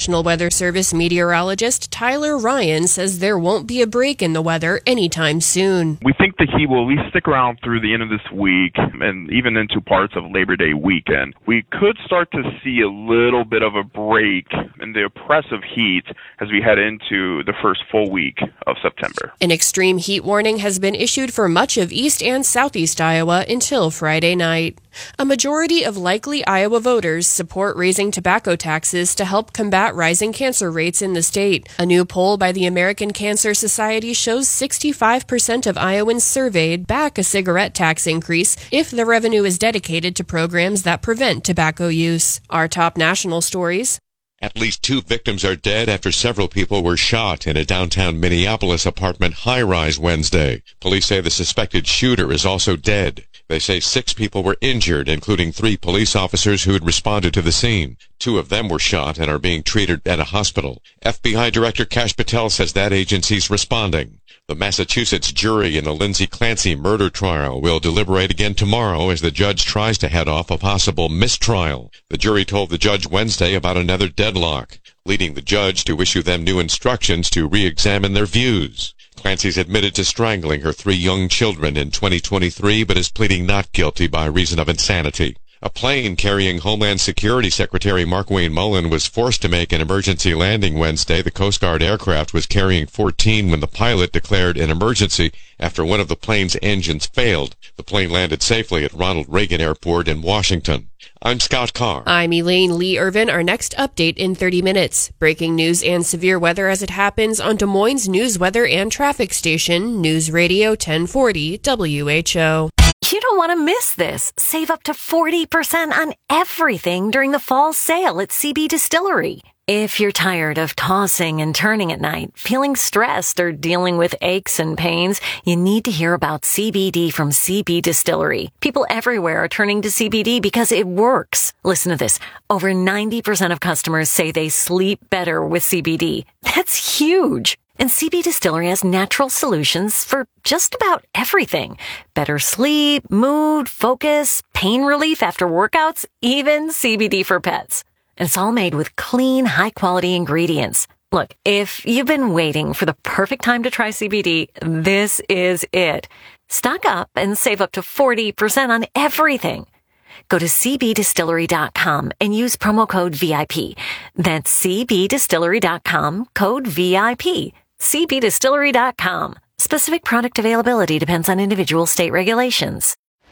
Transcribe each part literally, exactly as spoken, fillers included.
National Weather Service meteorologist Tyler Ryan says there won't be a break in the weather anytime soon. We think the heat will at least stick around through the end of this week and even into parts of Labor Day weekend. We could start to see a little bit of a break in the oppressive heat as we head into the first full week of September. An extreme heat warning has been issued for much of east and southeast Iowa until Friday night. A majority of likely Iowa voters support raising tobacco taxes to help combat rising cancer rates in the state. A new poll by the American Cancer Society shows sixty-five percent of Iowans surveyed back a cigarette tax increase if the revenue is dedicated to programs that prevent tobacco use. Our top national stories. At least two victims are dead after several people were shot in a downtown Minneapolis apartment high-rise Wednesday. Police say the suspected shooter is also dead. They say six people were injured, including three police officers who had responded to the scene. Two of them were shot and are being treated at a hospital. F B I Director Kash Patel says that agency's responding. The Massachusetts jury in the Lindsay Clancy murder trial will deliberate again tomorrow as the judge tries to head off a possible mistrial. The jury told the judge Wednesday about another deadlock, leading the judge to issue them new instructions to re-examine their views. Clancy's admitted to strangling her three young children in twenty twenty-three, but is pleading not guilty by reason of insanity. A plane carrying Homeland Security Secretary Markwayne Mullin was forced to make an emergency landing Wednesday. The Coast Guard aircraft was carrying fourteen when the pilot declared an emergency after one of the plane's engines failed. The plane landed safely at Ronald Reagan Airport in Washington. I'm Scott Carr. I'm Elaine Lee Irvin. Our next update in thirty minutes. Breaking news and severe weather as it happens on Des Moines News, Weather, and Traffic Station, News Radio ten forty W H O. You don't want to miss this. Save up to forty percent on everything during the fall sale at C B Distillery. If you're tired of tossing and turning at night, feeling stressed, or dealing with aches and pains, you need to hear about C B D from C B Distillery. People everywhere are turning to C B D because it works. Listen to this. Over ninety percent of customers say they sleep better with C B D. That's huge. And C B Distillery has natural solutions for just about everything. Better sleep, mood, focus, pain relief after workouts, even C B D for pets. And it's all made with clean, high-quality ingredients. Look, if you've been waiting for the perfect time to try C B D, this is it. Stock up and save up to forty percent on everything. Go to c b distillery dot com and use promo code V I P. That's c b distillery dot com, code V I P. c b distillery dot com. Specific product availability depends on individual state regulations.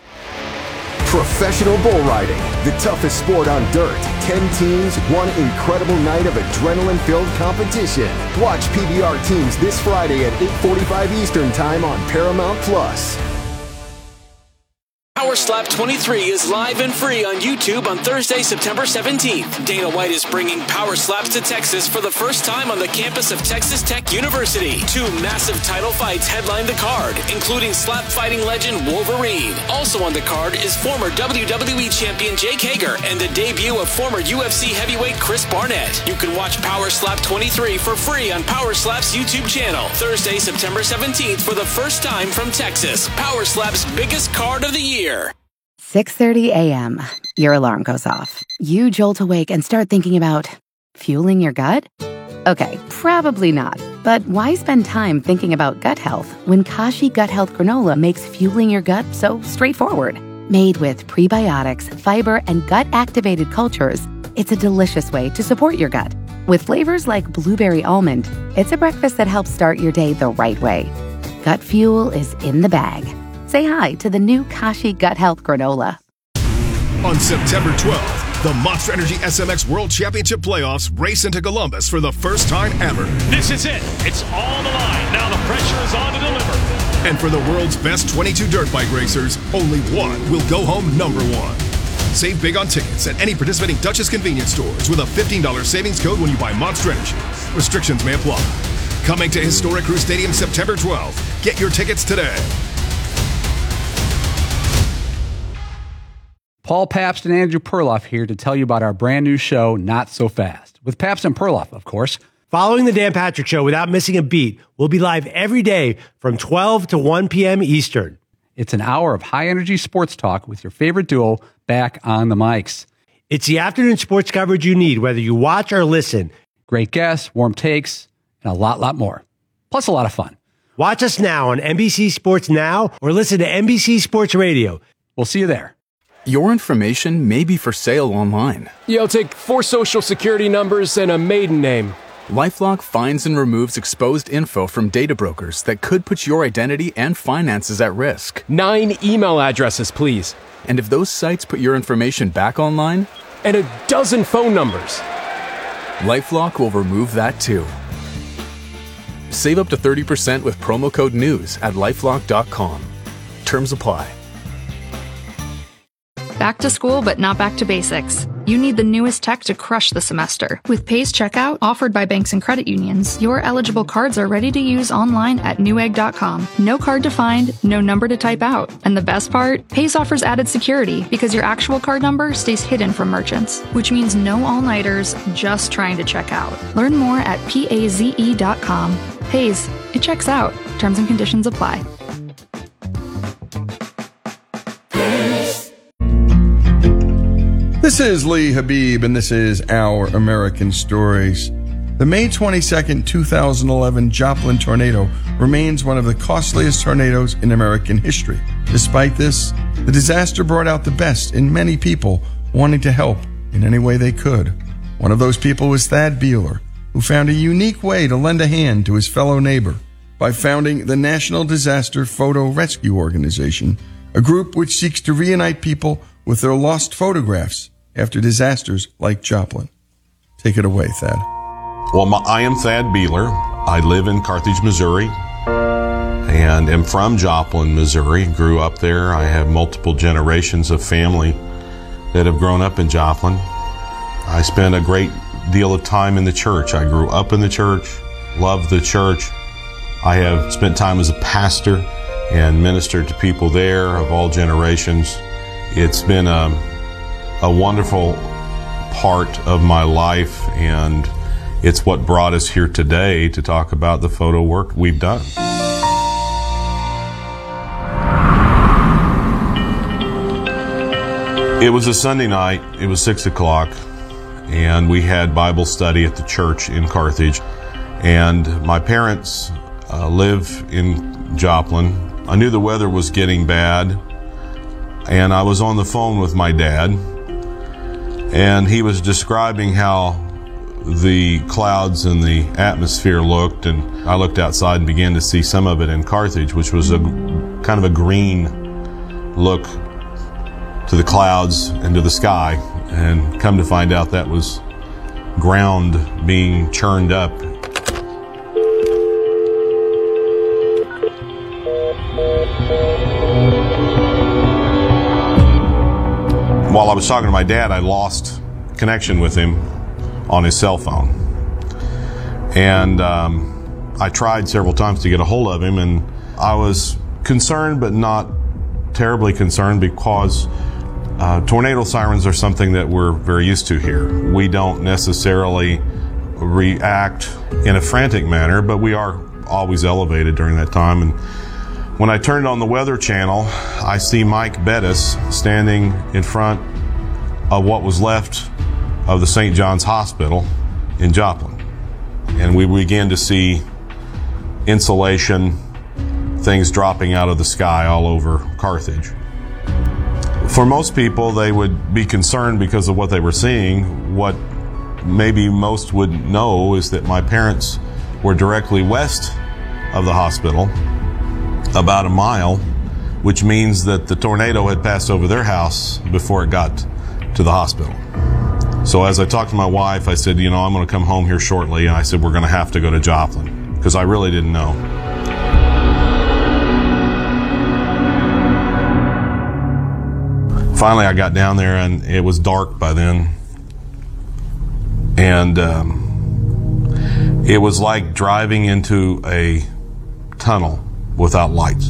Professional bull riding, the toughest sport on dirt. Ten teams, one incredible night of adrenaline-filled competition. Watch P B R teams this Friday at eight forty-five Eastern Time on Paramount Plus. Power Slap twenty-three is live and free on YouTube on Thursday, September seventeenth. Dana White is bringing Power Slaps to Texas for the first time on the campus of Texas Tech University. Two massive title fights headline the card, including slap fighting legend Wolverine. Also on the card is former W W E champion Jake Hager and the debut of former U F C heavyweight Chris Barnett. You can watch Power Slap twenty-three for free on Power Slap's YouTube channel. Thursday, September seventeenth for the first time from Texas. Power Slap's biggest card of the year. six thirty a.m. Your alarm goes off. You jolt awake and start thinking about fueling your gut? Okay, probably not. But why spend time thinking about gut health when Kashi Gut Health Granola makes fueling your gut so straightforward? Made with prebiotics, fiber, and gut-activated cultures, it's a delicious way to support your gut. With flavors like blueberry almond, it's a breakfast that helps start your day the right way. Gut fuel is in the bag. Say hi to the new Kashi Gut Health Granola. On September twelfth, the Monster Energy S M X World Championship Playoffs race into Columbus for the first time ever. This is it. It's all on the line. Now the pressure is on to deliver. And for the world's best twenty-two dirt bike racers, only one will go home number one. Save big on tickets at any participating Duchess convenience stores with a fifteen dollars savings code when you buy Monster Energy. Restrictions may apply. Coming to Historic Crew Stadium September twelfth. Get your tickets today. Paul Pabst and Andrew Perloff here to tell you about our brand new show, Not So Fast, with Pabst and Perloff, of course. Following the Dan Patrick Show without missing a beat, we'll be live every day from twelve to one p.m. Eastern. It's an hour of high-energy sports talk with your favorite duo back on the mics. It's the afternoon sports coverage you need, whether you watch or listen. Great guests, warm takes, and a lot, lot more. Plus a lot of fun. Watch us now on N B C Sports Now or listen to N B C Sports Radio. We'll see you there. Your information may be for sale online. Yeah, I'll take four social security numbers and a maiden name. LifeLock finds and removes exposed info from data brokers that could put your identity and finances at risk. Nine email addresses, please. And if those sites put your information back online? And a dozen phone numbers. LifeLock will remove that too. Save up to thirty percent with promo code NEWS at LifeLock dot com. Terms apply. Back to school, but not back to basics. You need the newest tech to crush the semester. With Pays Checkout, offered by banks and credit unions, your eligible cards are ready to use online at newegg dot com. No card to find, no number to type out. And the best part? Pays offers added security because your actual card number stays hidden from merchants, which means no all-nighters just trying to check out. Learn more at paze dot com. Pays, it checks out. Terms and conditions apply. This is Lee Habib, and this is Our American Stories. The May twenty-second, two thousand eleven Joplin tornado remains one of the costliest tornadoes in American history. Despite this, the disaster brought out the best in many people wanting to help in any way they could. One of those people was Thad Beeler, who found a unique way to lend a hand to his fellow neighbor by founding the National Disaster Photo Rescue Organization, a group which seeks to reunite people with their lost photographs after disasters like Joplin. Take it away, Thad. Well, my, I am Thad Beeler. I live in Carthage, Missouri, and am from Joplin, Missouri. Grew up there. I have multiple generations of family that have grown up in Joplin. I spent a great deal of time in the church. I grew up in the church, loved the church. I have spent time as a pastor and ministered to people there of all generations. It's been a a wonderful part of my life, and it's what brought us here today to talk about the photo work we've done. It was a Sunday night. It was six o'clock, and we had Bible study at the church in Carthage. And my parents uh, live in Joplin. I knew the weather was getting bad, and I was on the phone with my dad. And he was describing how the clouds and the atmosphere looked, and I looked outside and began to see some of it in Carthage, which was a kind of a green look to the clouds and to the sky. And come to find out that was ground being churned up. While I was talking to my dad, I lost connection with him on his cell phone. And um, I tried several times to get a hold of him, and I was concerned, but not terribly concerned, because uh, tornado sirens are something that we're very used to here. We don't necessarily react in a frantic manner, but we are always elevated during that time. And when I turned on the Weather Channel, I see Mike Bettis standing in front of what was left of the Saint John's Hospital in Joplin. And we began to see insulation, things dropping out of the sky all over Carthage. For most people, they would be concerned because of what they were seeing. What maybe most would know is that my parents were directly west of the hospital, about a mile, which means that the tornado had passed over their house before it got to the hospital. So as I talked to my wife, I said, you know, I'm going to come home here shortly, and I said, we're going to have to go to Joplin, because I really didn't know. Finally, I got down there, and it was dark by then, and um, it was like driving into a tunnel without lights.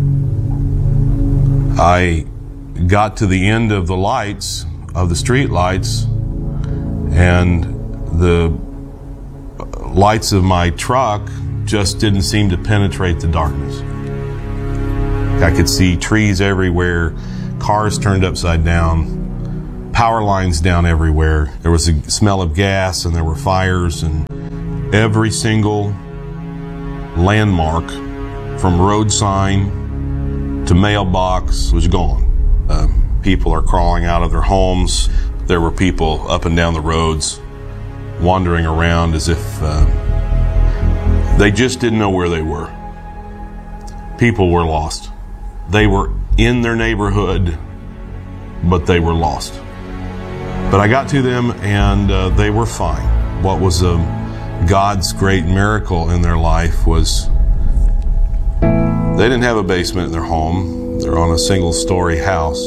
I got to the end of the lights, of the street lights, and the lights of my truck just didn't seem to penetrate the darkness. I could see trees everywhere, cars turned upside down, power lines down everywhere. There was a smell of gas and there were fires, and every single landmark from road sign to mailbox was gone. Uh, people are crawling out of their homes. There were people up and down the roads wandering around as if uh, they just didn't know where they were. People were lost. They were in their neighborhood, but they were lost. But I got to them and uh, they were fine. What was uh, God's great miracle in their life was they didn't have a basement in their home. They're on a single story house.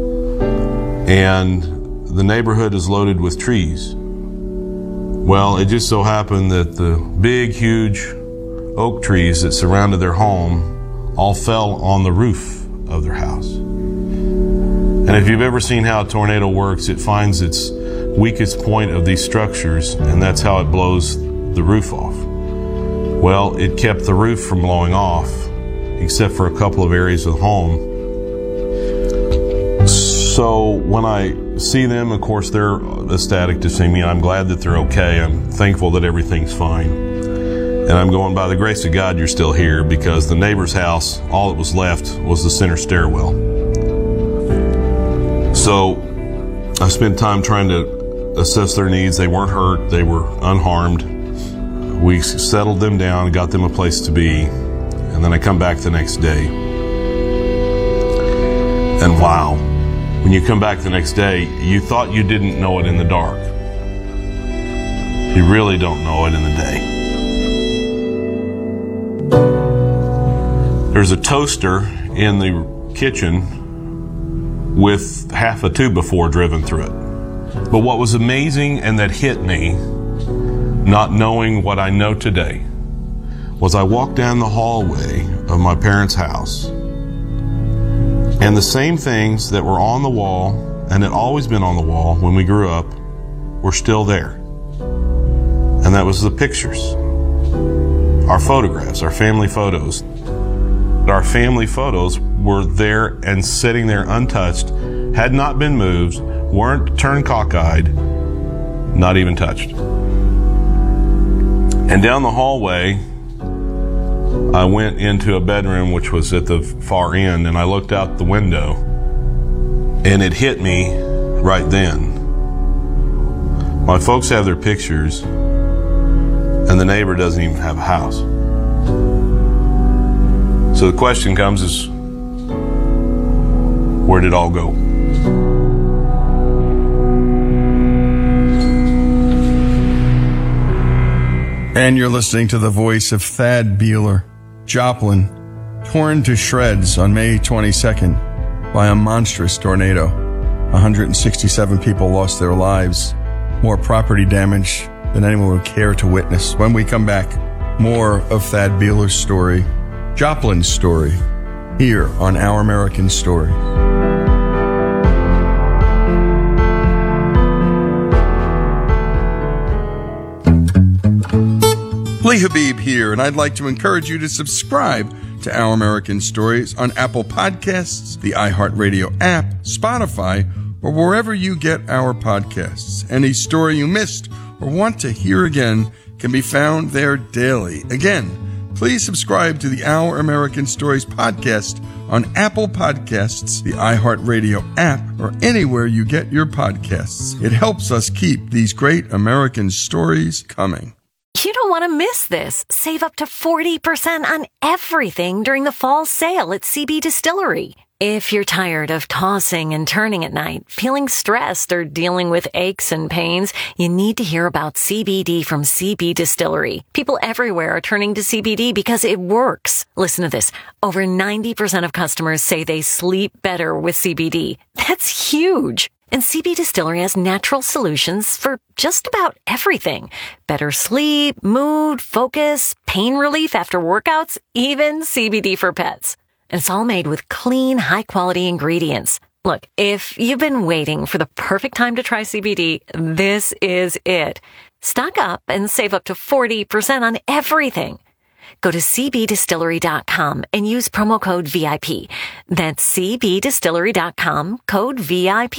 And the neighborhood is loaded with trees. Well, it just so happened that the big, huge oak trees that surrounded their home all fell on the roof of their house. And if you've ever seen how a tornado works, it finds its weakest point of these structures, and that's how it blows the roof off. Well, it kept the roof from blowing off, except for a couple of areas of the home. So when I see them, of course, they're ecstatic to see me. I'm glad that they're okay. I'm thankful that everything's fine. And I'm going, by the grace of God, you're still here, because the neighbor's house, all that was left was the center stairwell. So I spent time trying to assess their needs. They weren't hurt. They were unharmed. We settled them down, got them a place to be, and then I come back the next day. And wow, when you come back the next day, you thought you didn't know it in the dark. You really don't know it in the day. There's a toaster in the kitchen with half a two before driven through it. But what was amazing and that hit me, not knowing what I know today, was I walked down the hallway of my parents' house, and the same things that were on the wall and had always been on the wall when we grew up were still there. And that was the pictures, our photographs, our family photos. Our family photos were there and sitting there untouched, had not been moved, weren't turned cockeyed, not even touched. And down the hallway, I went into a bedroom which was at the far end, and I looked out the window, and it hit me right then. My folks have their pictures, and the neighbor doesn't even have a house. So the question comes is, where did it all go? And you're listening to the voice of Thad Bueller, Joplin, torn to shreds on May twenty-second by a monstrous tornado. one hundred sixty-seven people lost their lives, more property damage than anyone would care to witness. When we come back, more of Thad Bueller's story, Joplin's story, here on Our American Story. Lee Habib here, and I'd like to encourage you to subscribe to Our American Stories on Apple Podcasts, the iHeartRadio app, Spotify, or wherever you get our podcasts. Any story you missed or want to hear again can be found there daily. Again, please subscribe to the Our American Stories podcast on Apple Podcasts, the iHeartRadio app, or anywhere you get your podcasts. It helps us keep these great American stories coming. You don't want to miss this. Save up to forty percent on everything during the fall sale at C B Distillery. If you're tired of tossing and turning at night, feeling stressed, or dealing with aches and pains, you need to hear about C B D from C B Distillery. People everywhere are turning to C B D because it works. Listen to this. Over ninety percent of customers say they sleep better with C B D. That's huge. And C B Distillery has natural solutions for just about everything. Better sleep, mood, focus, pain relief after workouts, even C B D for pets. And it's all made with clean, high-quality ingredients. Look, if you've been waiting for the perfect time to try C B D, this is it. Stock up and save up to forty percent on everything. Go to c b distillery dot com and use promo code V I P. That's c b distillery dot com, code V I P.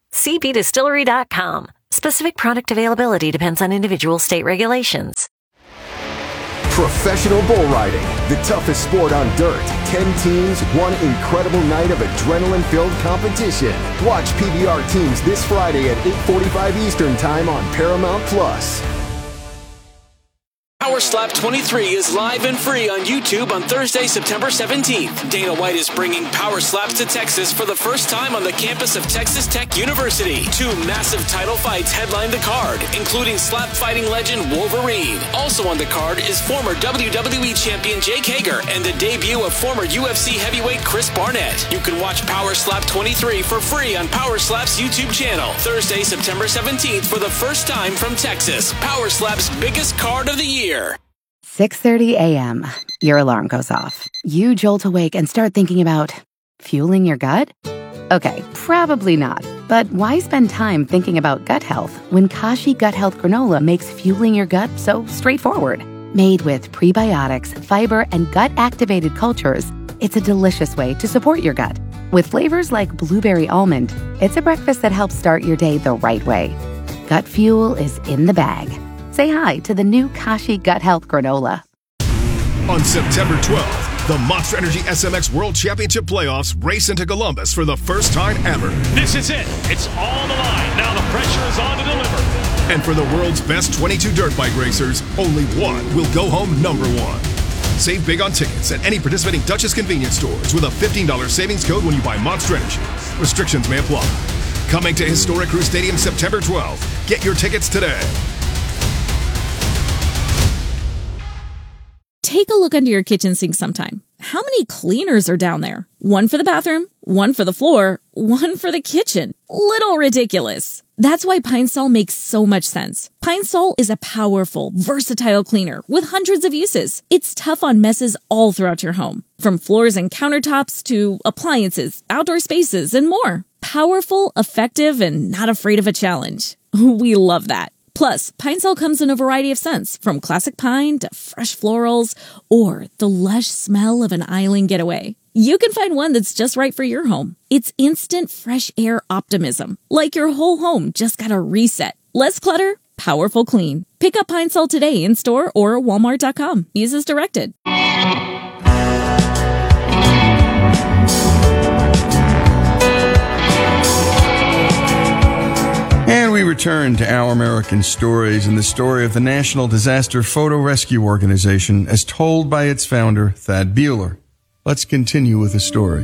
C B distillery dot com. Specific product availability depends on individual state regulations. Professional bull riding, the toughest sport on dirt. Ten teams, one incredible night of adrenaline-filled competition. Watch P B R teams this Friday at eight forty-five Eastern Time on Paramount Plus. Power Slap twenty-three is live and free on YouTube on Thursday, September seventeenth. Dana White is bringing Power Slaps to Texas for the first time on the campus of Texas Tech University. Two massive title fights headline the card, including slap fighting legend Wolverine. Also on the card is former W W E champion Jake Hager and the debut of former U F C heavyweight Chris Barnett. You can watch Power Slap twenty-three for free on Power Slap's YouTube channel. Thursday, September seventeenth for the first time from Texas. Power Slap's biggest card of the year. six thirty a.m. Your alarm goes off. You jolt awake and start thinking about fueling your gut? Okay, probably not. But why spend time thinking about gut health when Kashi Gut Health Granola makes fueling your gut so straightforward? Made with prebiotics, fiber, and gut-activated cultures, it's a delicious way to support your gut. With flavors like blueberry almond, it's a breakfast that helps start your day the right way. Gut fuel is in the bag. Say hi to the new Kashi Gut Health Granola. On September twelfth, the Monster Energy S M X World Championship Playoffs race into Columbus for the first time ever. This is it. It's all on the line. Now the pressure is on to deliver. And for the world's best twenty-two dirt bike racers, only one will go home number one. Save big on tickets at any participating Dutchess convenience stores with a fifteen dollars savings code when you buy Monster Energy. Restrictions may apply. Coming to historic Crew Stadium September twelfth. Get your tickets today. Take a look under your kitchen sink sometime. How many cleaners are down there? One for the bathroom, one for the floor, one for the kitchen. Little ridiculous. That's why Pine Sol makes so much sense. Pine Sol is a powerful, versatile cleaner with hundreds of uses. It's tough on messes all throughout your home, from floors and countertops to appliances, outdoor spaces, and more. Powerful, effective, and not afraid of a challenge. We love that. Plus, Pine Sol comes in a variety of scents, from classic pine to fresh florals, or the lush smell of an island getaway. You can find one that's just right for your home. It's instant fresh air optimism, like your whole home just got a reset. Less clutter, powerful clean. Pick up Pine Sol today in store or walmart dot com. Use as directed. And we return to Our American Stories and the story of the National Disaster Photo Rescue Organization as told by its founder, Thad Bueller. Let's continue with the story.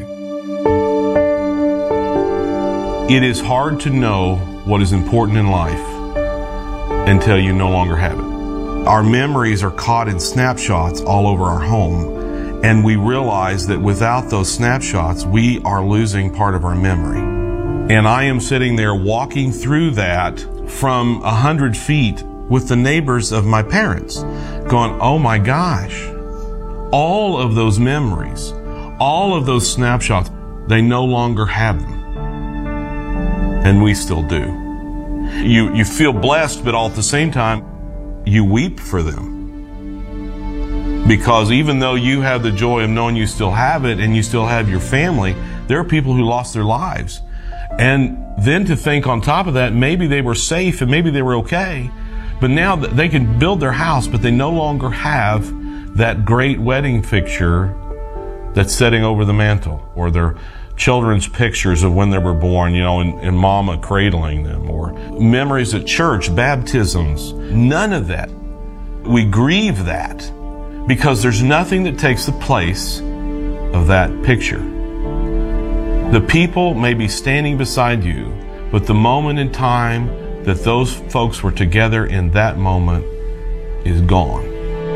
It is hard to know what is important in life until you no longer have it. Our memories are caught in snapshots all over our home, and we realize that without those snapshots, we are losing part of our memory. And I am sitting there walking through that from a hundred feet with the neighbors of my parents, going, oh my gosh, all of those memories, all of those snapshots, they no longer have them. And we still do. You, you feel blessed, but all at the same time, you weep for them. Because even though you have the joy of knowing you still have it and you still have your family, there are people who lost their lives. And then to think on top of that, maybe they were safe and maybe they were okay, but now they can build their house, but they no longer have that great wedding picture that's sitting over the mantle, or their children's pictures of when they were born, you know, and, and mama cradling them, or memories at church, baptisms. None of that. We grieve that because there's nothing that takes the place of that picture. The people may be standing beside you, but the moment in time that those folks were together in that moment is gone.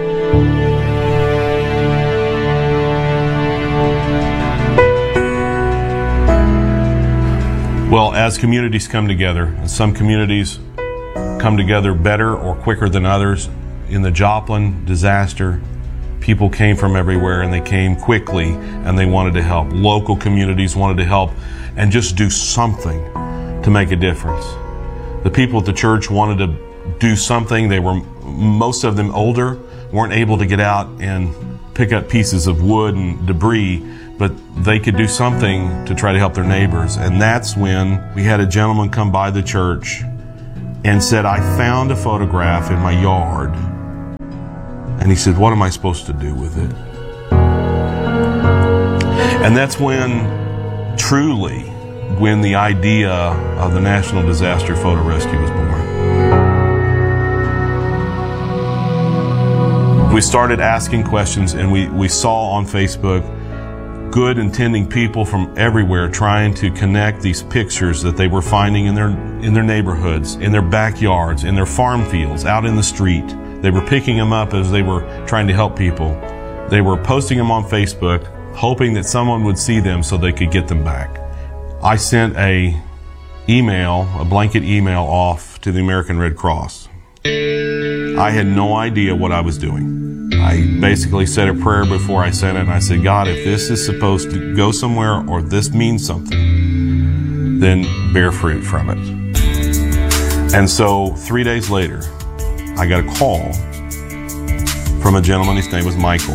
Well, as communities come together, and some communities come together better or quicker than others, in the Joplin disaster, people came from everywhere and they came quickly and they wanted to help. Local communities wanted to help and just do something to make a difference. The people at the church wanted to do something. They were, most of them older, weren't able to get out and pick up pieces of wood and debris, but they could do something to try to help their neighbors. And that's when we had a gentleman come by the church and said, I found a photograph in my yard. And he said, what am I supposed to do with it? And that's when, truly, when the idea of the National Disaster Photo Rescue was born. We started asking questions, and we, we saw on Facebook good intending people from everywhere trying to connect these pictures that they were finding in their in their neighborhoods, in their backyards, in their farm fields, out in the street. They were picking them up as they were trying to help people. They were posting them on Facebook, hoping that someone would see them so they could get them back. I sent a email, a blanket email off to the American Red Cross. I had no idea what I was doing. I basically said a prayer before I sent it, and I said, God, if this is supposed to go somewhere or this means something, then bear fruit from it. And so three days later, I got a call from a gentleman. His name was Michael.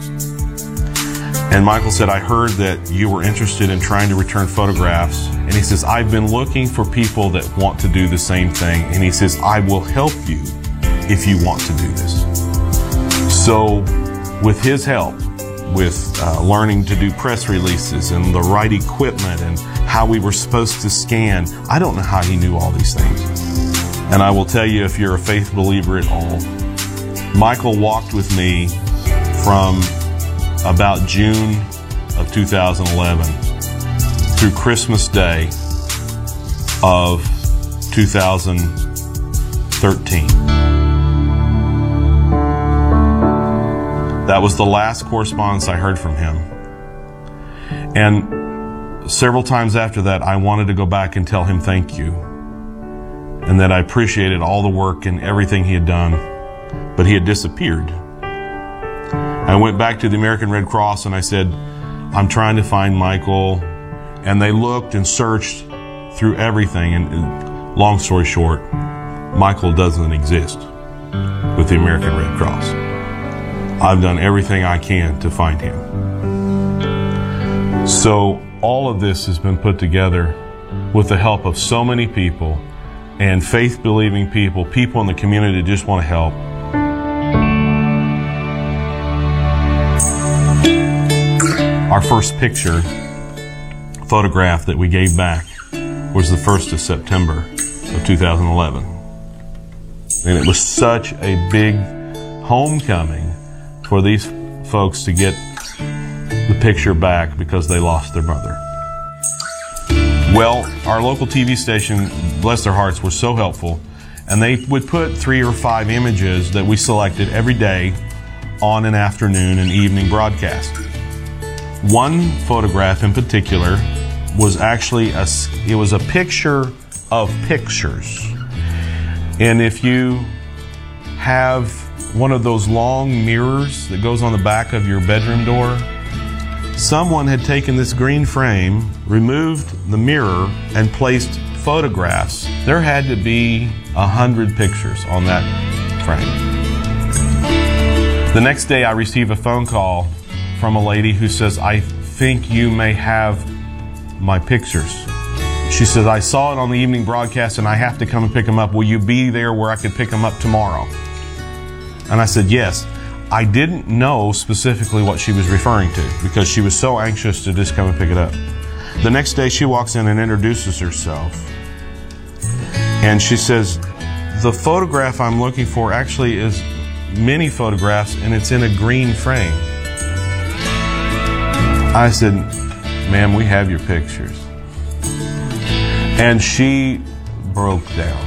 And Michael said, I heard that you were interested in trying to return photographs. And he says, I've been looking for people that want to do the same thing. And he says, I will help you if you want to do this. So with his help, with uh, learning to do press releases and the right equipment and how we were supposed to scan, I don't know how he knew all these things. And I will tell you, if you're a faith believer at all, Michael walked with me from about June of two thousand eleven through Christmas Day of two thousand thirteen. That was the last correspondence I heard from him. And several times after that, I wanted to go back and tell him thank you, and that I appreciated all the work and everything he had done, but he had disappeared. I went back to the American Red Cross and I said, I'm trying to find Michael. And they looked and searched through everything. And long story short, Michael doesn't exist with the American Red Cross. I've done everything I can to find him. So all of this has been put together with the help of so many people and faith-believing people, people in the community that just want to help. Our first picture, photograph that we gave back, was the first of September of two thousand eleven. And it was such a big homecoming for these folks to get the picture back because they lost their mother. Well, our local T V station, bless their hearts, was so helpful, and they would put three or five images that we selected every day on an afternoon and evening broadcast. One photograph in particular was actually a, it was a picture of pictures. And if you have one of those long mirrors that goes on the back of your bedroom door, someone had taken this green frame, removed the mirror, and placed photographs. There had to be a hundred pictures on that frame. The next day I received a phone call from a lady who says, I think you may have my pictures. She says, I saw it on the evening broadcast and I have to come and pick them up. Will you be there where I could pick them up tomorrow? And I said, yes. I didn't know specifically what she was referring to because she was so anxious to just come and pick it up. The next day she walks in and introduces herself. And she says, the photograph I'm looking for actually is many photographs and it's in a green frame. I said, ma'am, we have your pictures. And she broke down.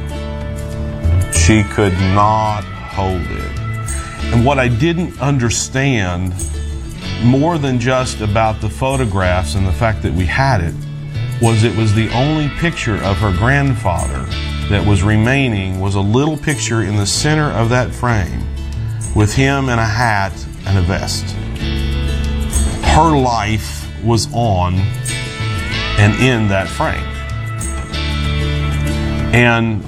She could not hold it. And what I didn't understand, more than just about the photographs and the fact that we had it, was it was the only picture of her grandfather that was remaining was a little picture in the center of that frame with him in a hat and a vest. Her life was on and in that frame. And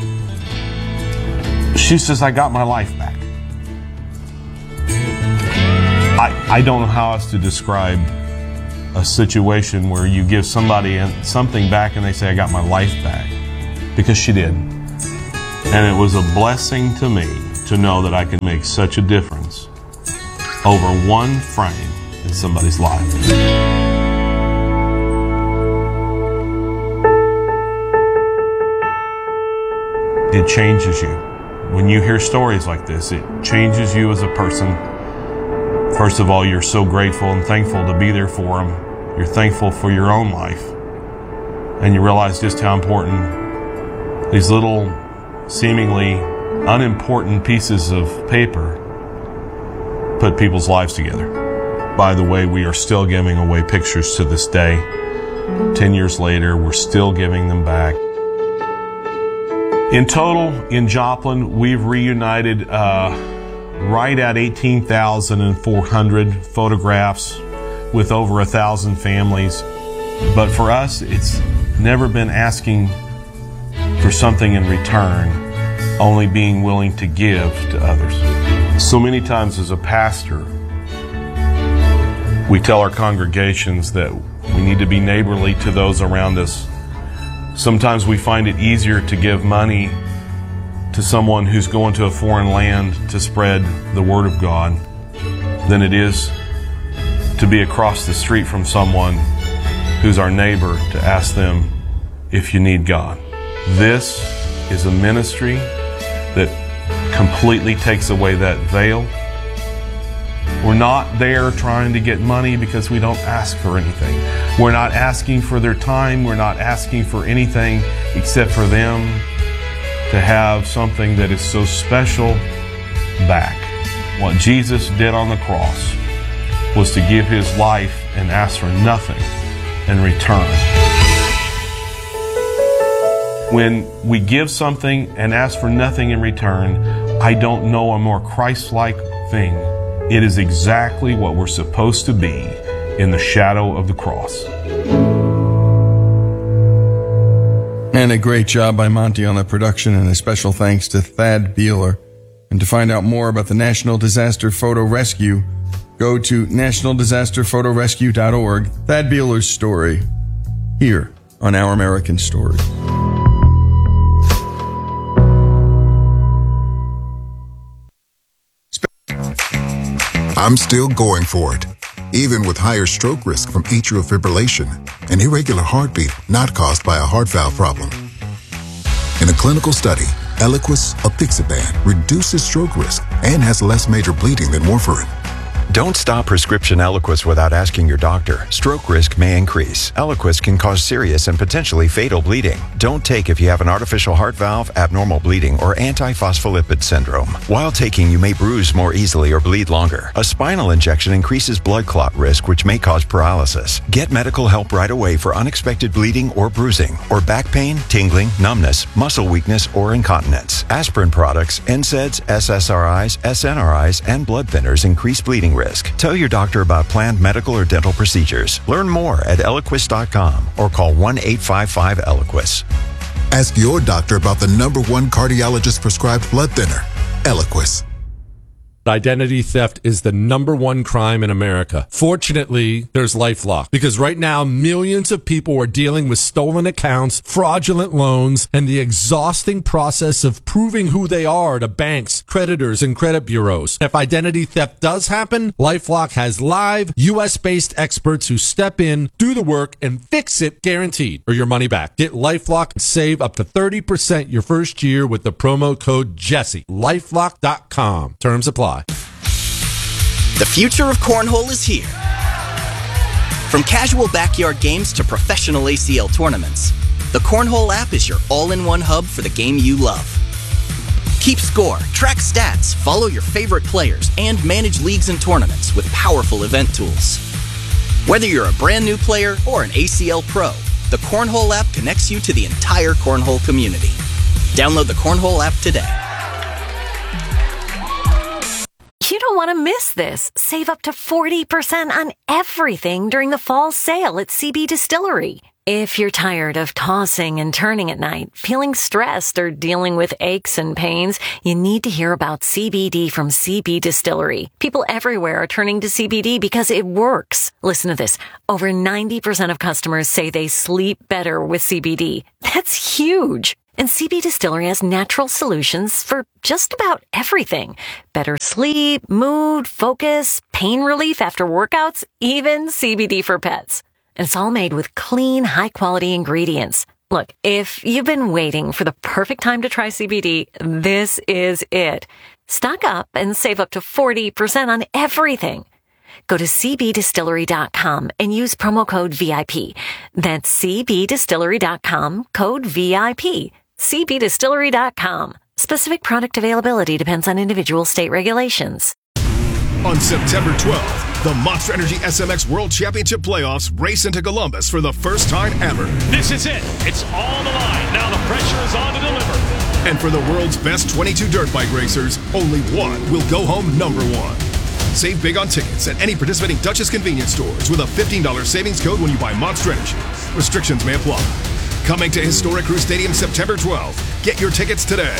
she says, I got my life back. I, I don't know how else to describe a situation where you give somebody something back and they say, I got my life back. Because she did. And it was a blessing to me to know that I could make such a difference over one frame in somebody's life. It changes you. When you hear stories like this, it changes you as a person. First of all, you're so grateful and thankful to be there for them. You're thankful for your own life. And you realize just how important these little, seemingly unimportant pieces of paper put people's lives together. By the way, we are still giving away pictures to this day. Ten years later, we're still giving them back. In total, in Joplin, we've reunited uh, right at eighteen thousand four hundred photographs with over a thousand families. But for us, it's never been asking for something in return, only being willing to give to others. So many times as a pastor, we tell our congregations that we need to be neighborly to those around us. Sometimes we find it easier to give money to someone who's going to a foreign land to spread the Word of God than it is to be across the street from someone who's our neighbor to ask them if you need God. This is a ministry that completely takes away that veil. We're not there trying to get money because we don't ask for anything. We're not asking for their time. We're not asking for anything except for them to have something that is so special back. What Jesus did on the cross was to give his life and ask for nothing in return. When we give something and ask for nothing in return, I don't know a more Christ-like thing. It is exactly what we're supposed to be in the shadow of the cross. And a great job by Monty on the production, and a special thanks to Thad Beeler. And to find out more about the National Disaster Photo Rescue, go to national disaster photo rescue dot org. Thad Beeler's story, here on Our American Story. I'm still going for it, even with higher stroke risk from atrial fibrillation, an irregular heartbeat not caused by a heart valve problem. In a clinical study, Eliquis apixaban reduces stroke risk and has less major bleeding than warfarin. Don't stop prescription Eliquis without asking your doctor. Stroke risk may increase. Eliquis can cause serious and potentially fatal bleeding. Don't take if you have an artificial heart valve, abnormal bleeding, or antiphospholipid syndrome. While taking, you may bruise more easily or bleed longer. A spinal injection increases blood clot risk, which may cause paralysis. Get medical help right away for unexpected bleeding or bruising, or back pain, tingling, numbness, muscle weakness, or incontinence. Aspirin products, N SAIDs, S S R Is, S N R Is, and blood thinners increase bleeding risk. Risk. Tell your doctor about planned medical or dental procedures. Learn more at eliquis dot com or call one eight five five Eliquis. Ask your doctor about the number one cardiologist prescribed blood thinner, Eliquis. Identity theft is the number one crime in America. Fortunately, there's LifeLock, because right now millions of people are dealing with stolen accounts, fraudulent loans, and the exhausting process of proving who they are to banks, creditors, and credit bureaus. If identity theft does happen, LifeLock has live U S-based experts who step in, do the work, and fix it guaranteed, or your money back. Get LifeLock and save up to thirty percent your first year with the promo code Jesse. lifelock dot com. Terms apply. The future of cornhole is here. From casual backyard games to professional A C L tournaments, the Cornhole app is your all-in-one hub for the game you love. Keep score, track stats, follow your favorite players, and manage leagues and tournaments with powerful event tools. Whether you're a brand new player or an A C L pro, the Cornhole app connects you to the entire cornhole community. Download the Cornhole app today. You don't want to miss this. Save up to forty percent on everything during the fall sale at C B Distillery. If you're tired of tossing and turning at night, feeling stressed, or dealing with aches and pains, you need to hear about C B D from C B Distillery. People everywhere are turning to C B D because it works. Listen to this. Over ninety percent of customers say they sleep better with C B D. That's huge. And C B Distillery has natural solutions for just about everything. Better sleep, mood, focus, pain relief after workouts, even C B D for pets. And it's all made with clean, high-quality ingredients. Look, if you've been waiting for the perfect time to try C B D, this is it. Stock up and save up to forty percent on everything. Go to c b distillery dot com and use promo code V I P. That's c b distillery dot com, code V I P. c b distillery dot com. Specific product availability depends on individual state regulations. On September twelfth, the Monster Energy S M X World Championship Playoffs race into Columbus for the first time ever. This is it. It's all the line. Now the pressure is on to deliver. And for the world's best twenty-two dirt bike racers, only one will go home number one. Save big on tickets at any participating Dutchess convenience stores with a fifteen dollars savings code when you buy Monster Energy. Restrictions may apply. Coming to Historic Crew Stadium September twelfth. Get your tickets today.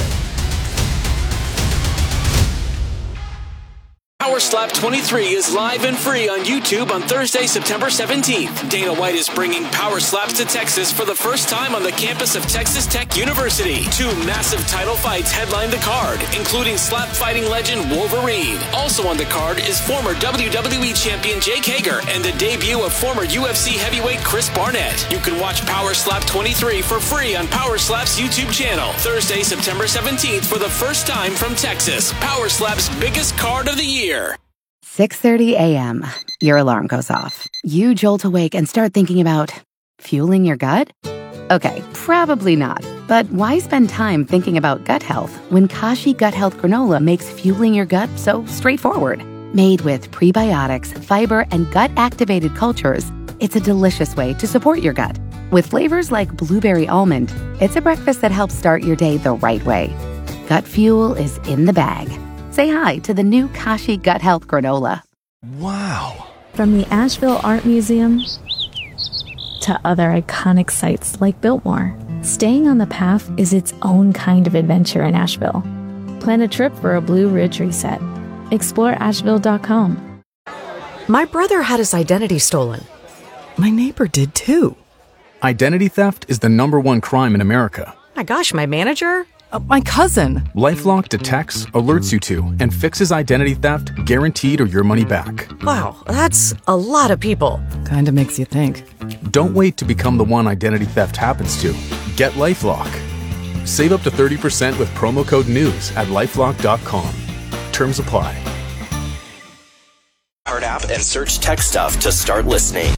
Power Slap twenty-three is live and free on YouTube on Thursday, September seventeenth. Dana White is bringing Power Slaps to Texas for the first time on the campus of Texas Tech University. Two massive title fights headline the card, including slap fighting legend Wolverine. Also on the card is former W W E champion Jake Hager and the debut of former U F C heavyweight Chris Barnett. You can watch Power Slap twenty-three for free on Power Slap's YouTube channel. Thursday, September seventeenth for the first time from Texas. Power Slap's biggest card of the year. six thirty a.m. Your alarm goes off. You jolt awake and start thinking about fueling your gut? Okay, probably not. But why spend time thinking about gut health when Kashi Gut Health Granola makes fueling your gut so straightforward? Made with prebiotics, fiber, and gut-activated cultures, it's a delicious way to support your gut. With flavors like blueberry almond, it's a breakfast that helps start your day the right way. Gut fuel is in the bag. Say hi to the new Kashi Gut Health Granola. Wow. From the Asheville Art Museum to other iconic sites like Biltmore, staying on the path is its own kind of adventure in Asheville. Plan a trip for a Blue Ridge reset. Explore asheville dot com. My brother had his identity stolen. My neighbor did too. Identity theft is the number one crime in America. My gosh, my manager? Uh, my cousin. LifeLock detects, alerts you to, and fixes identity theft guaranteed or your money back. Wow, that's a lot of people. Kinda makes you think. Don't wait to become the one identity theft happens to. Get LifeLock. Save up to thirty percent with promo code NEWS at lifelock dot com. Terms apply. Heart app and search Tech Stuff to start listening.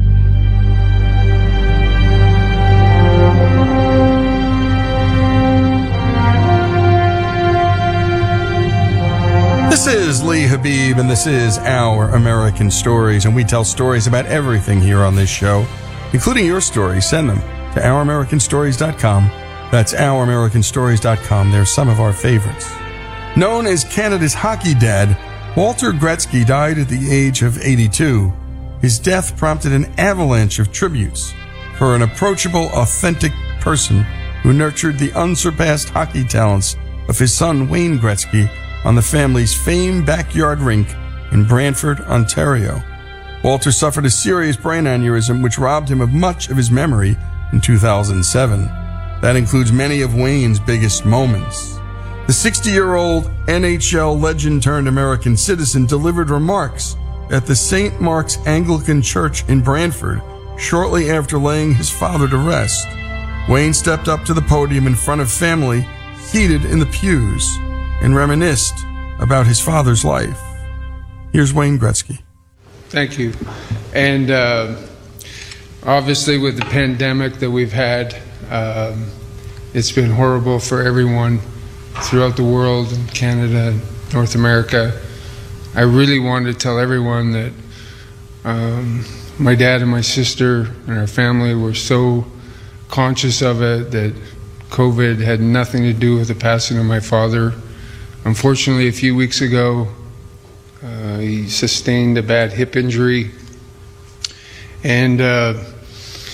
This is Lee Habib, and this is Our American Stories, and we tell stories about everything here on this show, including your stories. Send them to our american stories dot com. That's our american stories dot com. They're some of our favorites. Known as Canada's hockey dad, Walter Gretzky died at the age of eighty-two. His death prompted an avalanche of tributes for an approachable, authentic person who nurtured the unsurpassed hockey talents of his son Wayne Gretzky on the family's famed backyard rink in Brantford, Ontario. Walter suffered a serious brain aneurysm which robbed him of much of his memory in two thousand seven. That includes many of Wayne's biggest moments. The sixty-year-old N H L legend-turned-American citizen delivered remarks at the Saint Mark's Anglican Church in Brantford shortly after laying his father to rest. Wayne stepped up to the podium in front of family seated in the pews and reminisced about his father's life. Here's Wayne Gretzky. Thank you. And uh, obviously with the pandemic that we've had, um, it's been horrible for everyone throughout the world, in Canada, North America. I really wanted to tell everyone that um, my dad and my sister and our family were so conscious of it that COVID had nothing to do with the passing of my father. Unfortunately, a few weeks ago, uh, he sustained a bad hip injury, and uh,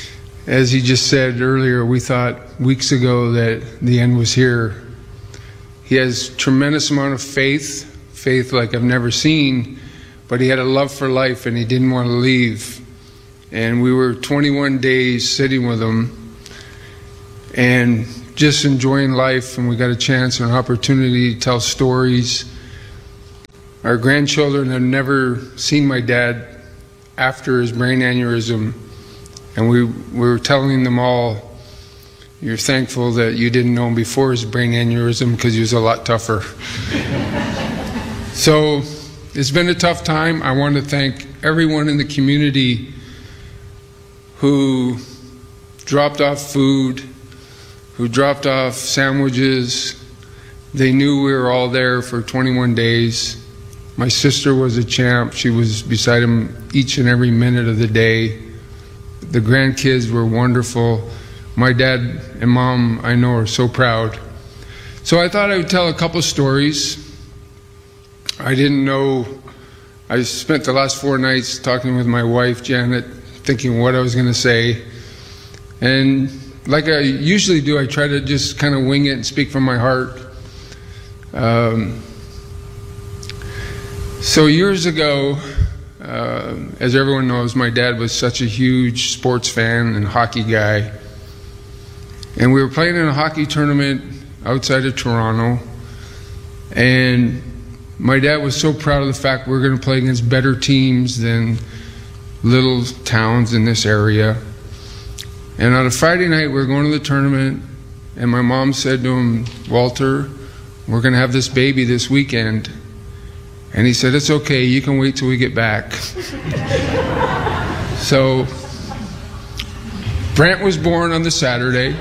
as he just said earlier, we thought weeks ago that the end was here. He has tremendous amount of faith, faith like I've never seen, but he had a love for life and he didn't want to leave. And we were twenty-one days sitting with him and just enjoying life, and we got a chance and an opportunity to tell stories. Our grandchildren have never seen my dad after his brain aneurysm, and we, we were telling them all, you're thankful that you didn't know him before his brain aneurysm because he was a lot tougher. So it's been a tough time. I want to thank everyone in the community who dropped off food, who dropped off sandwiches. They knew we were all there for twenty-one days. My sister was a champ. She was beside him each and every minute of the day. The grandkids were wonderful. My dad and mom, I know, are so proud. So I thought I would tell a couple stories. I didn't know, I spent the last four nights talking with my wife, Janet, thinking what I was going to say. And like I usually do, I try to just kind of wing it and speak from my heart. Um, so years ago, uh, as everyone knows, my dad was such a huge sports fan and hockey guy. And we were playing in a hockey tournament outside of Toronto. And my dad was so proud of the fact we were going to play against better teams than little towns in this area. And on a Friday night, we were going to the tournament, and my mom said to him, Walter, we're going to have this baby this weekend. And he said, it's okay, you can wait till we get back. So Brent was born on the Saturday.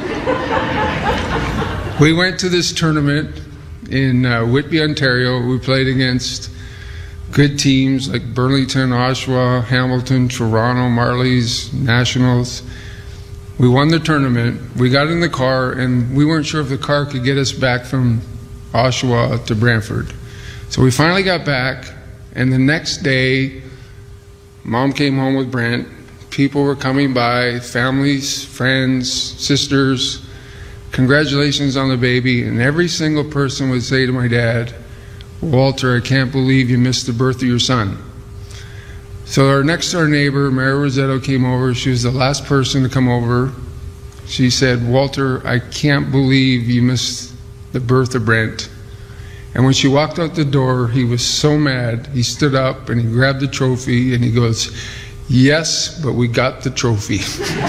We went to this tournament in uh, Whitby, Ontario. We played against good teams like Burlington, Oshawa, Hamilton, Toronto, Marlies, Nationals. We won the tournament. We got in the car, and we weren't sure if the car could get us back from Oshawa to Brantford. So we finally got back, and the next day, Mom came home with Brent. People were coming by, families, friends, sisters. Congratulations on the baby. And every single person would say to my dad, Walter, I can't believe you missed the birth of your son. So our next door neighbor, Mary Rosetto, came over. She was the last person to come over. She said, Walter, I can't believe you missed the birth of Brent. And when she walked out the door, he was so mad. He stood up and he grabbed the trophy and he goes, yes, but we got the trophy.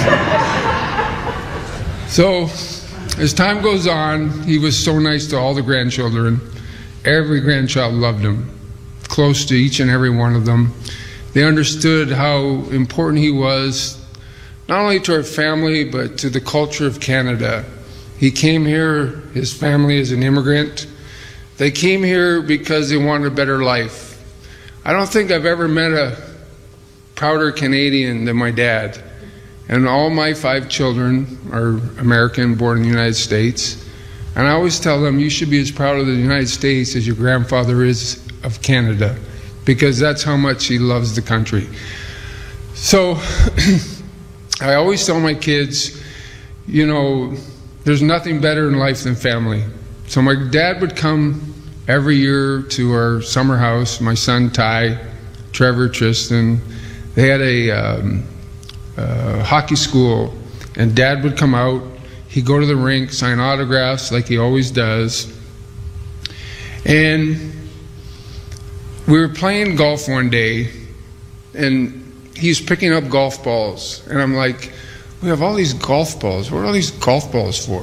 So as time goes on, he was so nice to all the grandchildren. Every grandchild loved him, close to each and every one of them. They understood how important he was, not only to our family, but to the culture of Canada. He came here, his family is an immigrant. They came here because they wanted a better life. I don't think I've ever met a prouder Canadian than my dad. And all my five children are American, born in the United States. And I always tell them, you should be as proud of the United States as your grandfather is of Canada, because that's how much he loves the country. So I always tell my kids, you know, there's nothing better in life than family. So my dad would come every year to our summer house, my son Ty, Trevor, Tristan. They had a um, uh, hockey school, and Dad would come out. He'd go to the rink, sign autographs like he always does. And we were playing golf one day, and he's picking up golf balls. And I'm like, we have all these golf balls. What are all these golf balls for?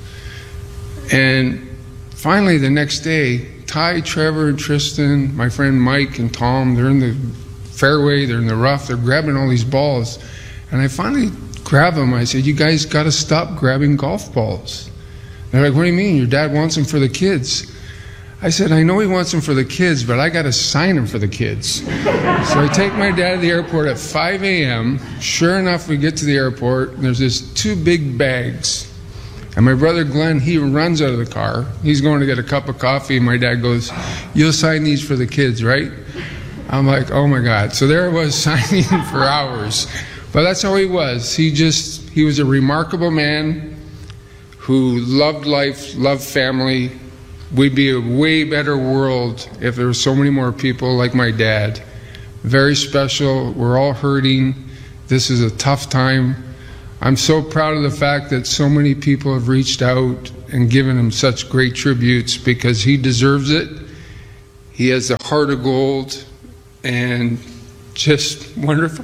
And finally, the next day, Ty, Trevor, and Tristan, my friend Mike and Tom, they're in the fairway, they're in the rough, they're grabbing all these balls. And I finally grab them. I said, you guys got to stop grabbing golf balls. They're like, what do you mean? Your dad wants them for the kids. I said, I know he wants them for the kids, but I got to sign them for the kids. So I take my dad to the airport at five a.m. Sure enough, we get to the airport, and there's this two big bags. And my brother Glenn, he runs out of the car. He's going to get a cup of coffee, and my dad goes, you'll sign these for the kids, right? I'm like, oh my God. So there I was signing for hours. But that's how he was. He just, he He was a remarkable man who loved life, loved family. We'd be a way better world if there were so many more people like my dad. Very special. We're all hurting. This is a tough time. I'm so proud of the fact that so many people have reached out and given him such great tributes, because he deserves it. He has a heart of gold and just wonderful.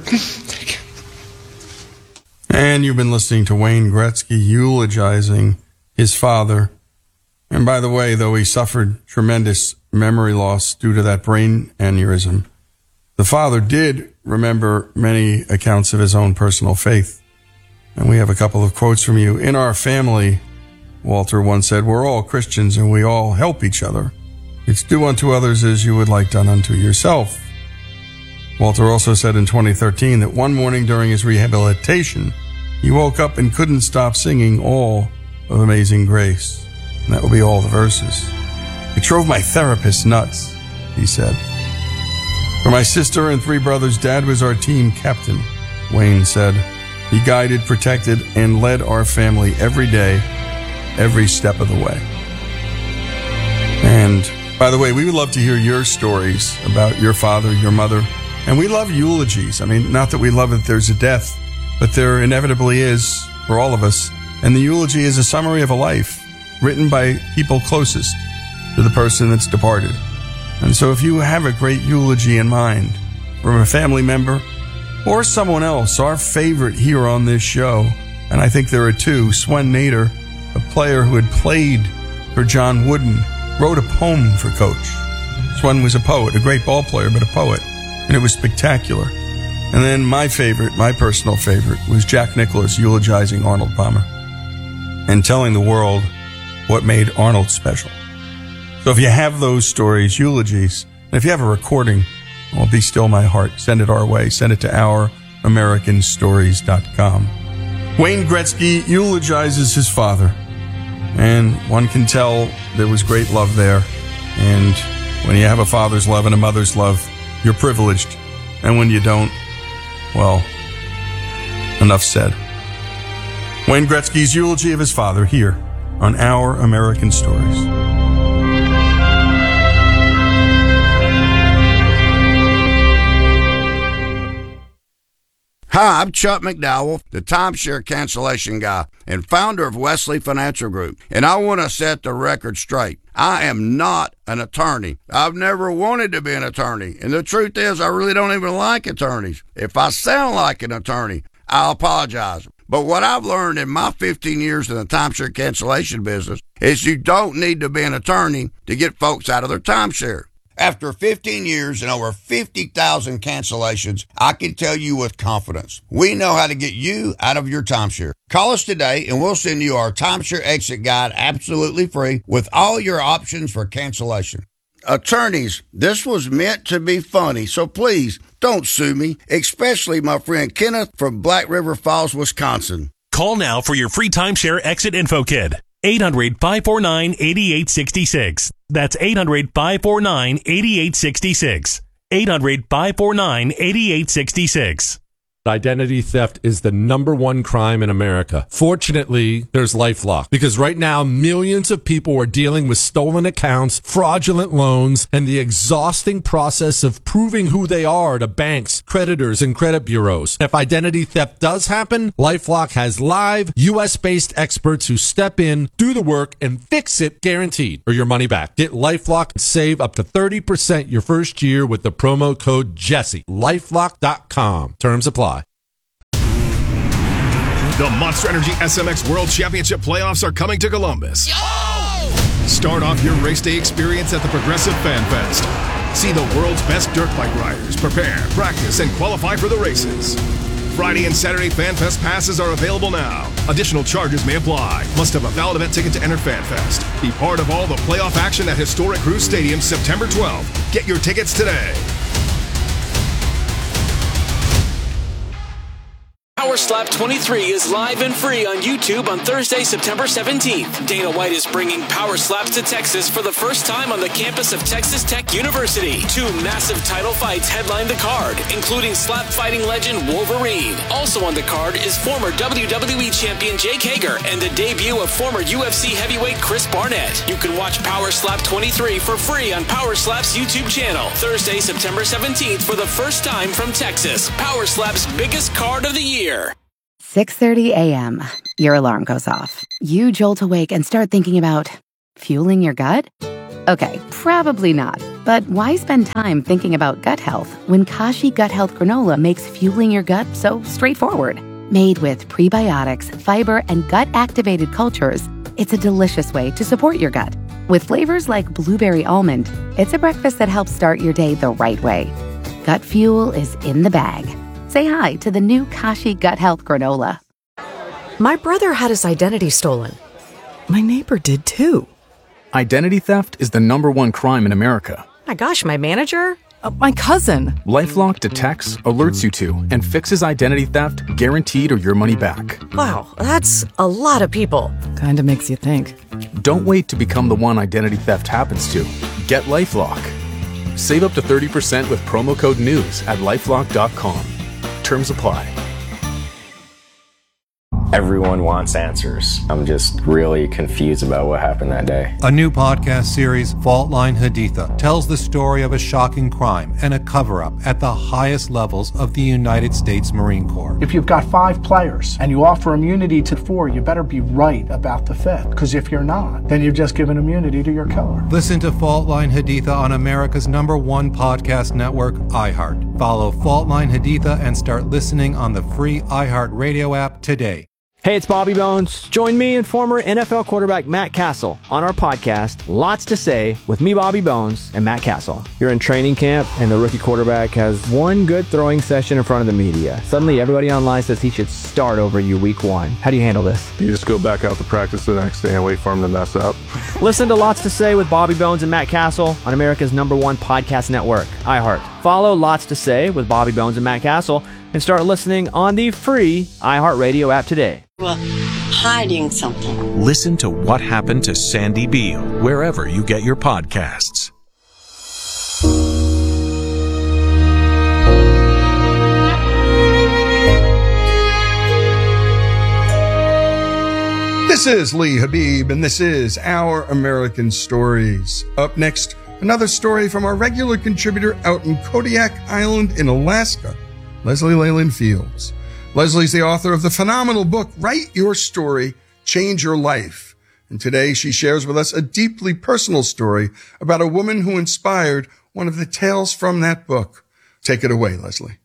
And you've been listening to Wayne Gretzky eulogizing his father. And by the way, though he suffered tremendous memory loss due to that brain aneurysm, the father did remember many accounts of his own personal faith. And we have a couple of quotes from you. In our family, Walter once said, we're all Christians and we all help each other. It's do unto others as you would like done unto yourself. Walter also said in twenty thirteen that one morning during his rehabilitation, he woke up and couldn't stop singing all of Amazing Grace. And that will be all the verses. It drove my therapist nuts, he said. For my sister and three brothers, Dad was our team captain, Wayne said. He guided, protected, and led our family every day, every step of the way. And by the way, we would love to hear your stories about your father, your mother. And we love eulogies. I mean, not that we love that there's a death, but there inevitably is for all of us. And the eulogy is a summary of a life written by people closest to the person that's departed. And so if you have a great eulogy in mind from a family member or someone else, our favorite here on this show, and I think there are two, Swen Nader, a player who had played for John Wooden, wrote a poem for Coach. Swen was a poet, a great ball player, but a poet, and it was spectacular. And then my favorite, my personal favorite, was Jack Nicklaus eulogizing Arnold Palmer and telling the world what made Arnold special. So if you have those stories, eulogies, and if you have a recording, well, Be Still My Heart, send it our way. Send it to our american stories dot com. Wayne Gretzky eulogizes his father, and one can tell there was great love there. And when you have a father's love and a mother's love, you're privileged. And when you don't, well, enough said. Wayne Gretzky's eulogy of his father here on Our American Stories. Hi, I'm Chuck McDowell, the timeshare cancellation guy and founder of Wesley Financial Group, and I want to set the record straight. I am not an attorney. I've never wanted to be an attorney, and the truth is I really don't even like attorneys. If I sound like an attorney, I'll apologize. But what I've learned in my fifteen years in the timeshare cancellation business is you don't need to be an attorney to get folks out of their timeshare. After fifteen years and over fifty thousand cancellations, I can tell you with confidence, we know how to get you out of your timeshare. Call us today and we'll send you our timeshare exit guide absolutely free with all your options for cancellation. Attorneys, this was meant to be funny, so please don't sue me, especially my friend Kenneth from Black River Falls, Wisconsin. Call now for your free timeshare exit info kit. eight hundred, five four nine, eight eight six six. That's eight hundred, five four nine, eight eight six six. eight hundred, five four nine, eight eight six six. Identity theft is the number one crime in America. Fortunately, there's LifeLock, because right now millions of people are dealing with stolen accounts, fraudulent loans, and the exhausting process of proving who they are to banks, creditors, and credit bureaus. If identity theft does happen, LifeLock has live U S-based experts who step in, do the work, and fix it guaranteed, or your money back. Get LifeLock and save up to thirty percent your first year with the promo code Jesse. LifeLock dot com. Terms apply. The Monster Energy S M X World Championship playoffs are coming to Columbus. Yo! Start off your race day experience at the Progressive Fan Fest. See the world's best dirt bike riders prepare, practice, and qualify for the races. Friday and Saturday Fan Fest passes are available now. Additional charges may apply. Must have a valid event ticket to enter Fan Fest. Be part of all the playoff action at historic Cruise Stadium September twelfth. Get your tickets today. Power Slap twenty-three is live and free on YouTube on Thursday, September seventeenth. Dana White is bringing Power Slaps to Texas for the first time on the campus of Texas Tech University. Two massive title fights headline the card, including slap fighting legend Wolverine. Also on the card is former W W E champion Jake Hager and the debut of former U F C heavyweight Chris Barnett. You can watch Power Slap twenty-three for free on Power Slap's YouTube channel. Thursday, September seventeenth for the first time from Texas. Power Slap's biggest card of the year. six thirty a.m. Your alarm goes off. You jolt awake and start thinking about fueling your gut? Okay, probably not. But why spend time thinking about gut health when Kashi Gut Health Granola makes fueling your gut so straightforward? Made with prebiotics, fiber, and gut-activated cultures, it's a delicious way to support your gut. With flavors like blueberry almond, it's a breakfast that helps start your day the right way. Gut fuel is in the bag. Say hi to the new Kashi Gut Health Granola. My brother had his identity stolen. My neighbor did too. Identity theft is the number one crime in America. My gosh, my manager? Uh, my cousin. LifeLock detects, alerts you to, and fixes identity theft guaranteed or your money back. Wow, that's a lot of people. Kinda makes you think. Don't wait to become the one identity theft happens to. Get LifeLock. Save up to thirty percent with promo code NEWS at lifelock dot com. Terms apply. Everyone wants answers. I'm just really confused about what happened that day. A new podcast series, Fault Line Haditha, tells the story of a shocking crime and a cover-up at the highest levels of the United States Marine Corps. If you've got five players and you offer immunity to four, you better be right about the fifth. Because if you're not, then you've just given immunity to your killer. Listen to Fault Line Haditha on America's number one podcast network, iHeart. Follow Fault Line Haditha and start listening on the free iHeart Radio app today. Hey, it's Bobby Bones. Join me and former N F L quarterback Matt Castle on our podcast, Lots to Say, with me, Bobby Bones, and Matt Castle. You're in training camp, and the rookie quarterback has one good throwing session in front of the media. Suddenly, everybody online says he should start over you week one. How do you handle this? You just go back out to practice the next day and wait for him to mess up. Listen to Lots to Say with Bobby Bones and Matt Castle on America's number one podcast network, iHeart. Follow Lots to Say with Bobby Bones and Matt Castle and start listening on the free iHeart Radio app today. Well, hiding something. Listen to What Happened to Sandy Beale wherever you get your podcasts. This is Lee Habib, and this is Our American Stories. Up next, another story from our regular contributor out in Kodiak Island in Alaska, Leslie Leyland Fields. Leslie's the author of the phenomenal book, Write Your Story, Change Your Life. And today she shares with us a deeply personal story about a woman who inspired one of the tales from that book. Take it away, Leslie.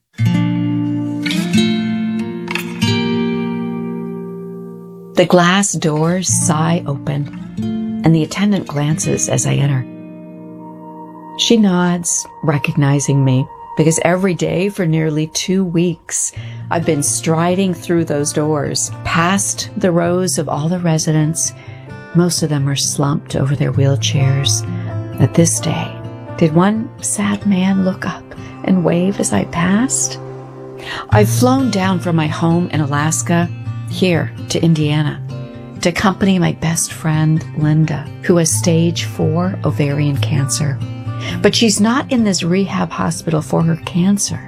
The glass doors sigh open, and the attendant glances as I enter. She nods, recognizing me, because every day for nearly two weeks, I've been striding through those doors, past the rows of all the residents. Most of them are slumped over their wheelchairs. But this day, did one sad man look up and wave as I passed? I've flown down from my home in Alaska, here to Indiana, to accompany my best friend, Linda, who has stage four ovarian cancer. But she's not in this rehab hospital for her cancer.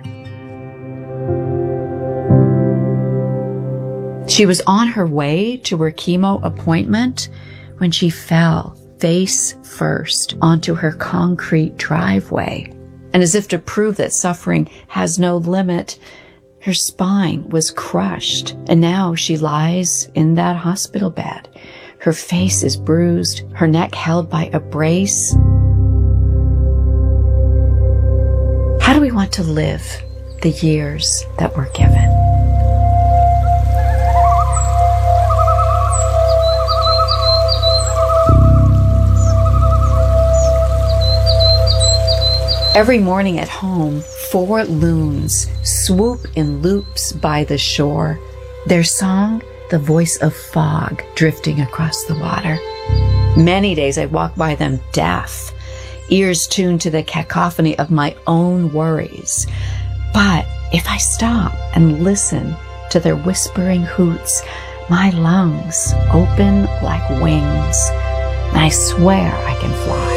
She was on her way to her chemo appointment when she fell face first onto her concrete driveway. And as if to prove that suffering has no limit, her spine was crushed, and now she lies in that hospital bed. Her face is bruised, her neck held by a brace. How do we want to live the years that we're given? Every morning at home, four loons swoop in loops by the shore. Their song, the voice of fog drifting across the water. Many days I walk by them deaf, ears tuned to the cacophony of my own worries. But if I stop and listen to their whispering hoots, my lungs open like wings, and I swear I can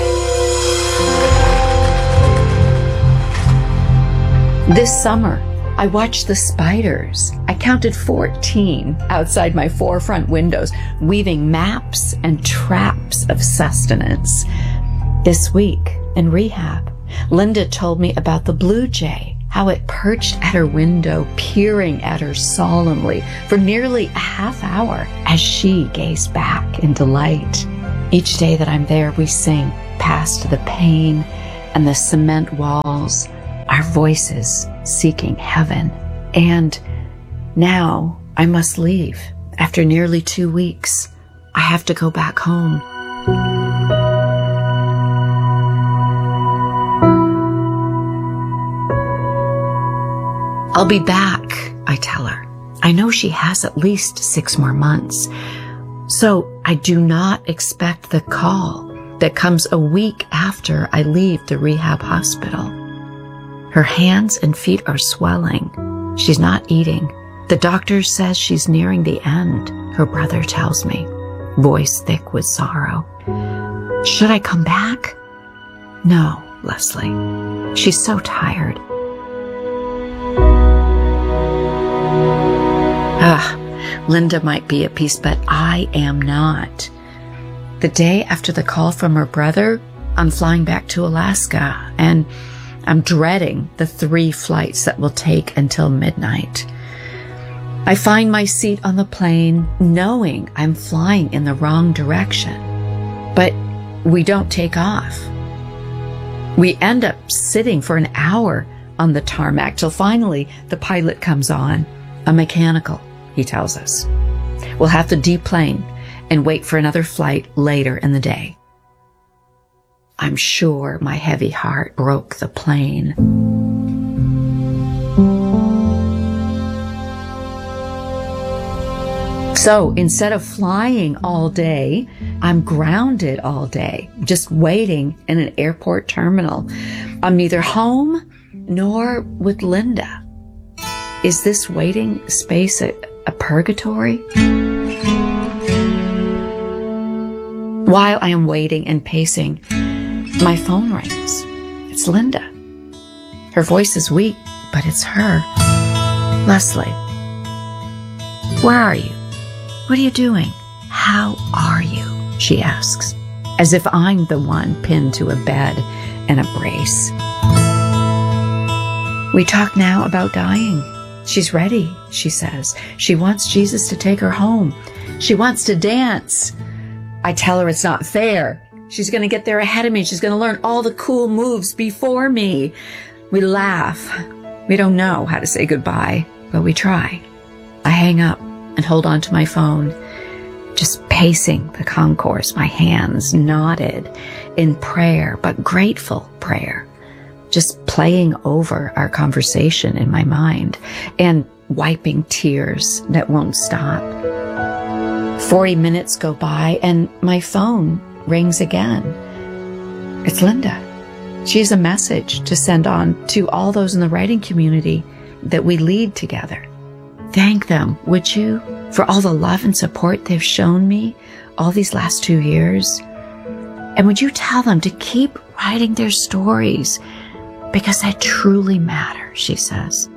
fly. This summer, I watched the spiders. I counted fourteen outside my four front windows, weaving maps and traps of sustenance. This week, in rehab, Linda told me about the blue jay, how it perched at her window, peering at her solemnly for nearly a half hour as she gazed back in delight. Each day that I'm there, we sing past the pain and the cement walls, our voices seeking heaven. And now I must leave. After nearly two weeks, I have to go back home. I'll be back, I tell her. I know she has at least six more months. So I do not expect the call that comes a week after I leave the rehab hospital. Her hands and feet are swelling. She's not eating. The doctor says she's nearing the end, her brother tells me, voice thick with sorrow. Should I come back? No, Leslie. She's so tired. Ah, Linda might be at peace, but I am not. The day after the call from her brother, I'm flying back to Alaska, and I'm dreading the three flights that will take until midnight. I find my seat on the plane, knowing I'm flying in the wrong direction. But we don't take off. We end up sitting for an hour on the tarmac till finally the pilot comes on. A mechanical, he tells us. We'll have to deplane and wait for another flight later in the day. I'm sure my heavy heart broke the plane. So instead of flying all day, I'm grounded all day, just waiting in an airport terminal. I'm neither home nor with Linda. Is this waiting space a, a purgatory? While I am waiting and pacing, my phone rings. It's Linda. Her voice is weak, but it's her. Leslie, where are you? What are you doing? How are you? She asks, as if I'm the one pinned to a bed in a brace. We talk now about dying. She's ready, she says. She wants Jesus to take her home. She wants to dance. I tell her it's not fair. She's going to get there ahead of me. She's going to learn all the cool moves before me. We laugh. We don't know how to say goodbye, but we try. I hang up and hold on to my phone, just pacing the concourse, my hands knotted in prayer, but grateful prayer. Just playing over our conversation in my mind and wiping tears that won't stop. Forty minutes go by and my phone rings again. It's Linda. She has a message to send on to all those in the writing community that we lead together. Thank them, would you, for all the love and support they've shown me all these last two years? And would you tell them to keep writing their stories, because they truly matter, she says.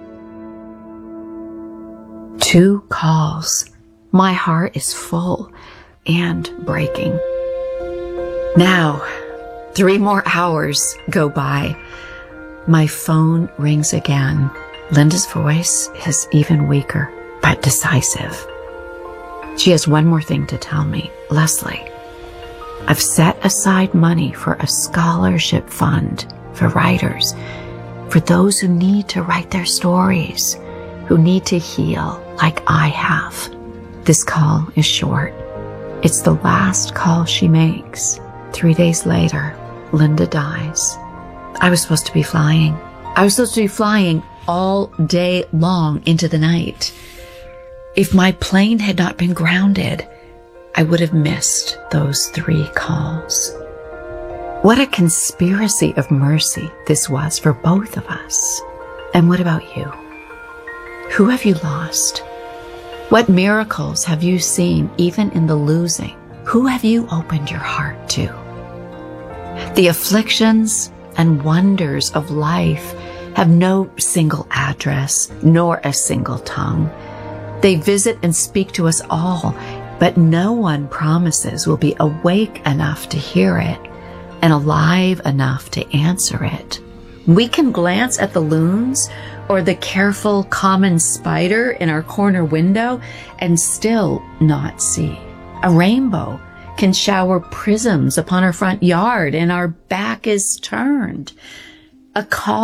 Two calls. My heart is full and breaking. Now, three more hours go by. My phone rings again. Linda's voice is even weaker, but decisive. She has one more thing to tell me. Leslie, I've set aside money for a scholarship fund for writers, for those who need to write their stories, who need to heal like I have. This call is short. It's the last call she makes. Three days later, Linda dies. I was supposed to be flying. I was supposed to be flying all day long into the night. If my plane had not been grounded, I would have missed those three calls. What a conspiracy of mercy this was for both of us. And what about you? Who have you lost? What miracles have you seen even in the losing? Who have you opened your heart to? The afflictions and wonders of life have no single address nor a single tongue. They visit and speak to us all, but no one promises we'll be awake enough to hear it and alive enough to answer it. We can glance at the loons or the careful common spider in our corner window and still not see. A rainbow can shower prisms upon our front yard and our back is turned. A call